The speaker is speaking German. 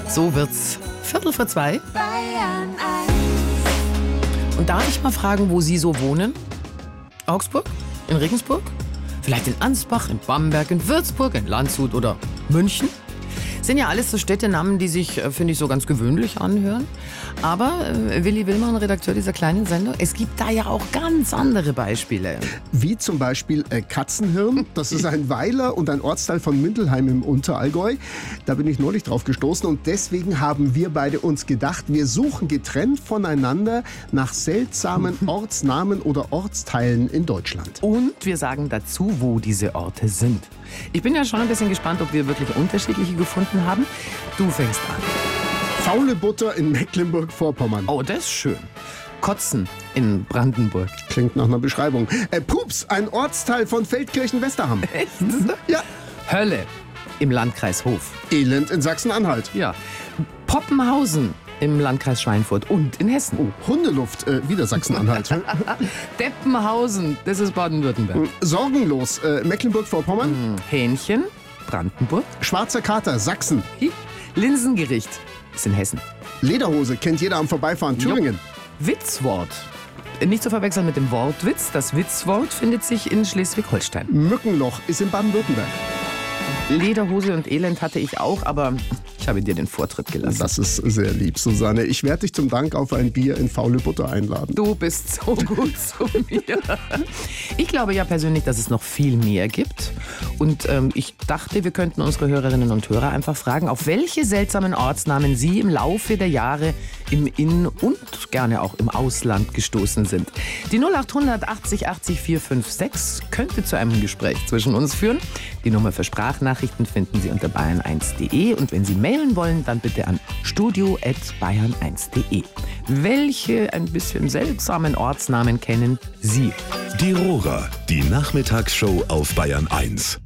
So wird's 1:45. Bayern 1. Und darf ich mal fragen, wo Sie so wohnen? Augsburg? In Regensburg? Vielleicht in Ansbach, in Bamberg, in Würzburg, in Landshut oder München? Sind ja alles so Städtenamen, die sich, finde ich, so ganz gewöhnlich anhören. Aber Willi Willmann, Redakteur dieser kleinen Sendung, es gibt da ja auch ganz andere Beispiele. Wie zum Beispiel Katzenhirn. Das ist ein Weiler und ein Ortsteil von Mindelheim im Unterallgäu. Da bin ich neulich drauf gestoßen und deswegen haben wir beide uns gedacht, wir suchen getrennt voneinander nach seltsamen Ortsnamen oder Ortsteilen in Deutschland. Und wir sagen dazu, wo diese Orte sind. Ich bin ja schon ein bisschen gespannt, ob wir wirklich unterschiedliche gefunden haben. Du fängst an. Faule Butter in Mecklenburg-Vorpommern. Oh, das ist schön. Kotzen in Brandenburg. Klingt nach einer Beschreibung. Pups, ein Ortsteil von Feldkirchen-Westerham. Echt? Ja. Hölle im Landkreis Hof. Elend in Sachsen-Anhalt. Ja. Poppenhausen im Landkreis Schweinfurt und in Hessen. Oh, Hundeluft, wieder Sachsen-Anhalt. Deppenhausen, das ist Baden-Württemberg. Sorgenlos, Mecklenburg-Vorpommern. Hähnchen, Brandenburg. Schwarzer Kater, Sachsen. Linsengericht ist in Hessen. Lederhose kennt jeder am Vorbeifahren, Thüringen. Witzwort. Nicht zu verwechseln mit dem Wortwitz. Das Witzwort findet sich in Schleswig-Holstein. Mückenloch ist in Baden-Württemberg. Lederhose und Elend hatte ich auch, aber ich habe dir den Vortritt gelassen. Das ist sehr lieb, Susanne. Ich werde dich zum Dank auf ein Bier in Faule Butter einladen. Du bist so gut zu mir. Ich glaube ja persönlich, dass es noch viel mehr gibt. Und ich dachte, wir könnten unsere Hörerinnen und Hörer einfach fragen, auf welche seltsamen Ortsnamen sie im Laufe der Jahre im In- und gerne auch im Ausland gestoßen sind. Die 0800 80 80 456 könnte zu einem Gespräch zwischen uns führen. Die Nummer für Sprachnachrichten finden Sie unter bayern1.de. Und wenn Sie mailen wollen, dann bitte an studio@bayern1.de. Welche ein bisschen seltsamen Ortsnamen kennen Sie? Die Rohrer, die Nachmittagsshow auf Bayern 1.